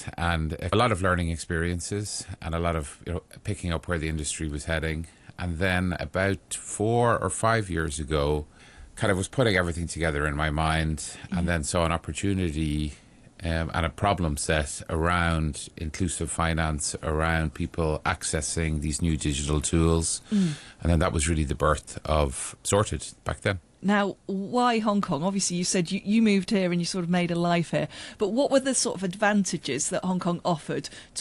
and a lot of learning experiences and a lot of picking up where the industry was heading. And then about 4 or 5 years ago, kind of was putting everything together in my mind, and then saw an opportunity and a problem set around inclusive finance, around people accessing these new digital tools. And then that was really the birth of Sorted back then. Now, why Hong Kong? Obviously, you said you moved here and you sort of made a life here. But what were the sort of advantages that Hong Kong offered